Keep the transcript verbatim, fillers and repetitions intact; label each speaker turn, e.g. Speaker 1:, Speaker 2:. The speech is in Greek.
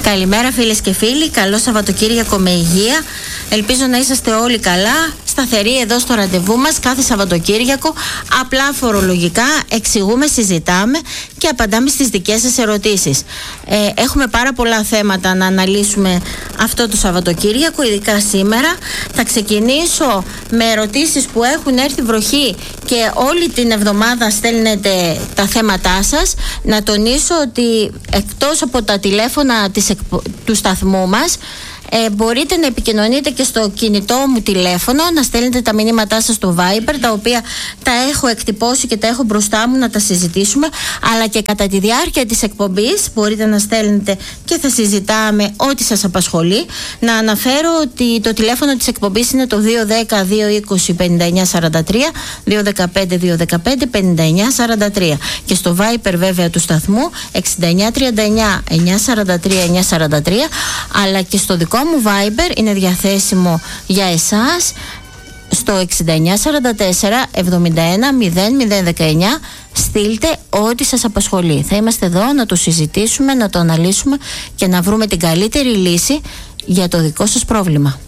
Speaker 1: Καλημέρα φίλες και φίλοι, καλό Σαββατοκύριακο με υγεία. Ελπίζω να είσαστε όλοι καλά, σταθεροί εδώ στο ραντεβού μας κάθε Σαββατοκύριακο. Απλά φορολογικά εξηγούμε, συζητάμε και απαντάμε στις δικές σας ερωτήσεις. ε, Έχουμε πάρα πολλά θέματα να αναλύσουμε αυτό το Σαββατοκύριακο, ειδικά σήμερα. Θα ξεκινήσω με ερωτήσεις που έχουν έρθει βροχή και όλη την εβδομάδα στέλνετε τα θέματά σας. Να τονίσω ότι εκτός από τα τηλέφωνα της εκπο... του σταθμού μας, Ε, μπορείτε να επικοινωνείτε και στο κινητό μου τηλέφωνο, να στέλνετε τα μηνύματά σας στο Viber, τα οποία τα έχω εκτυπώσει και τα έχω μπροστά μου να τα συζητήσουμε, αλλά και κατά τη διάρκεια της εκπομπής μπορείτε να στέλνετε και θα συζητάμε ό,τι σας απασχολεί. Να αναφέρω ότι το τηλέφωνο της εκπομπής είναι το δύο ένα μηδέν δύο είκοσι πενήντα εννιά σαράντα τρία, δύο ένα πέντε δύο ένα πέντε πενήντα εννιά σαράντα τρία, και στο Viber βέβαια του σταθμού εξήντα εννιά τριάντα εννιά εννιά σαράντα τρία εννιά σαράντα τρία, αλλά και στο δικό μου Viber είναι διαθέσιμο για εσάς στο εξήντα εννιά σαράντα τέσσερα εβδομήντα ένα μηδέν μηδέν δεκαεννιά. Στείλτε ό,τι σας απασχολεί. Θα είμαστε εδώ να το συζητήσουμε, να το αναλύσουμε και να βρούμε την καλύτερη λύση για το δικό σας πρόβλημα.